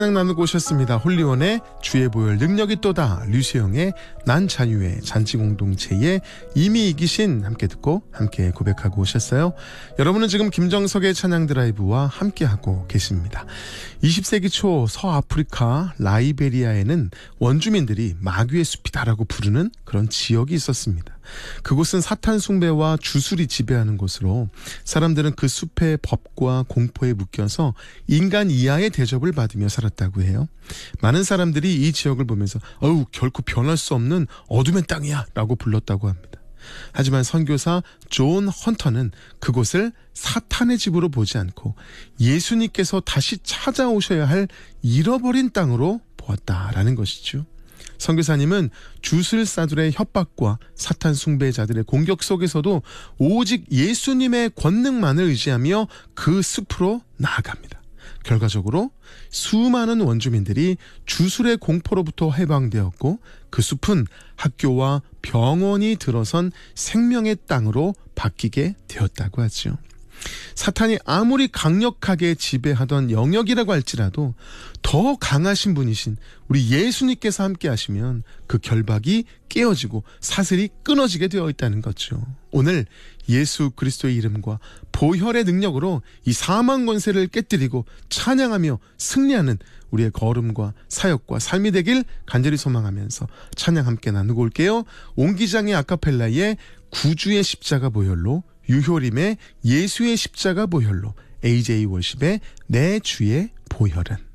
나누고 오셨습니다. 홀리원의 주의 보혈 능력이 또다, 류세영의 난 자유의 잔치공동체에 이미 이기신 함께 듣고 함께 고백하고 오셨어요. 여러분은 지금 김정석의 찬양 드라이브와 함께하고 계십니다. 20세기 초 서아프리카 라이베리아에는 원주민들이 마귀의 숲이다라고 부르는 그런 지역이 있었습니다. 그곳은 사탄 숭배와 주술이 지배하는 곳으로 사람들은 그 숲의 법과 공포에 묶여서 인간 이하의 대접을 받으며 살았다고 해요. 많은 사람들이 이 지역을 보면서 결코 변할 수 없는 어둠의 땅이야 라고 불렀다고 합니다. 하지만 선교사 존 헌터는 그곳을 사탄의 집으로 보지 않고 예수님께서 다시 찾아오셔야 할 잃어버린 땅으로 보았다라는 것이죠. 선교사님은 주술사들의 협박과 사탄 숭배자들의 공격 속에서도 오직 예수님의 권능만을 의지하며 그 숲으로 나아갑니다. 결과적으로 수많은 원주민들이 주술의 공포로부터 해방되었고 그 숲은 학교와 병원이 들어선 생명의 땅으로 바뀌게 되었다고 하죠. 사탄이 아무리 강력하게 지배하던 영역이라고 할지라도 더 강하신 분이신 우리 예수님께서 함께 하시면 그 결박이 깨어지고 사슬이 끊어지게 되어 있다는 거죠. 오늘 예수 그리스도의 이름과 보혈의 능력으로 이 사망 권세를 깨뜨리고 찬양하며 승리하는 우리의 걸음과 사역과 삶이 되길 간절히 소망하면서 찬양 함께 나누고 올게요. 옹기장의 아카펠라의 구주의 십자가 보혈로, 유효림의 예수의 십자가 보혈로, AJ 월십의 내 주의 보혈은.